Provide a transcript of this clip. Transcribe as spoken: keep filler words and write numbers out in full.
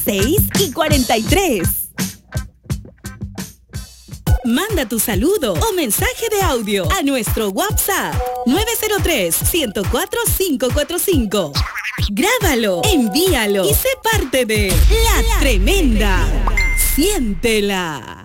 seis y cuarenta y tres. Manda tu saludo o mensaje de audio a nuestro WhatsApp nueve cero tres, uno cero cuatro, cinco cuatro cinco. Grábalo, envíalo y sé parte de La Tremenda. Siéntela.